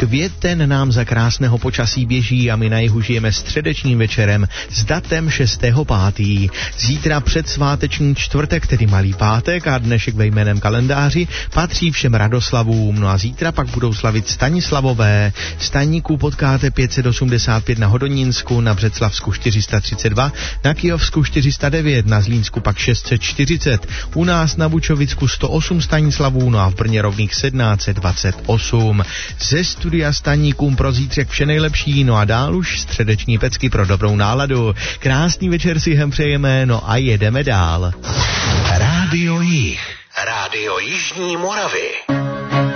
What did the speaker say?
Květen nám za krásného počasí běží a my na jihu žijeme středečním večerem s datem 6.5. Zítra předsváteční čtvrtek, tedy malý pátek a dnešek ve jménem kalendáři patří všem Radoslavům. No a zítra pak budou slavit Stanislavové. Staníků potkáte 585 na Hodonínsku, na Břeclavsku 432, na Kyjovsku 409, na Zlínsku pak 640, u nás na Bučovicku 108 Stanislavů, no a v Brně rovných 1728. Ze studia Staníkům pro zítřek vše nejlepší, no a dál už středeční pecky pro dobrou náladu. Krásný večer si hem přejeme, no a jedeme dál. Rádio Jih. Rádio Jižní Moravy.